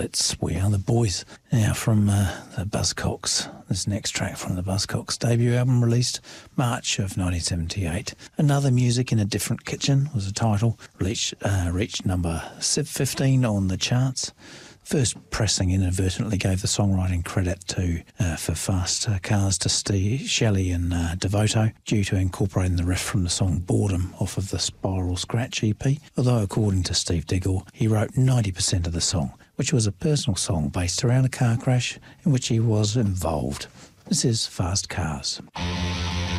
Bullets. We are the boys. Now from the Buzzcocks. This next track from the Buzzcocks' debut album released March of 1978. Another Music in a Different Kitchen was the title. Reached number 15 on the charts. First pressing inadvertently gave the songwriting credit for Fast Cars to Steve Shelley and Devoto due to incorporating the riff from the song Boredom off of the Spiral Scratch EP, although according to Steve Diggle, he wrote 90% of the song, which was a personal song based around a car crash in which he was involved. This is Fast Cars.